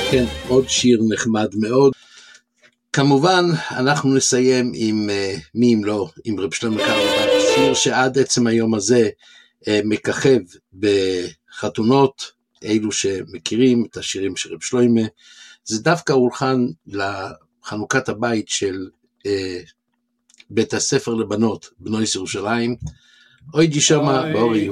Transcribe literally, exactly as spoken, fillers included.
כן, עוד שיר נחמד מאוד. כמובן, אנחנו נסיים עם, מי אם לא, עם רב שלמה קרליבך, שיר שעד עצם היום הזה מככב בחתונות, אלו שמכירים את השירים של רב שלמה, זה דווקא הולחן לחנוכת הבית של בית הספר לבנות, בנויס ירושלים, אוי ג'י שמה, באורי